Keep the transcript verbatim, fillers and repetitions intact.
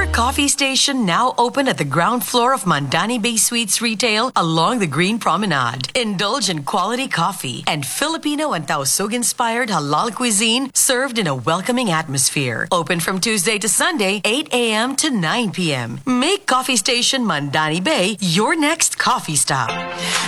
Your coffee station now open at the ground floor of Mandani Bay Suites Retail along the Green Promenade. Indulge in quality coffee and Filipino and Tausug-inspired halal cuisine served in a welcoming atmosphere. Open from Tuesday to Sunday, eight a.m. to nine p.m. Make Coffee Station Mandani Bay your next coffee stop.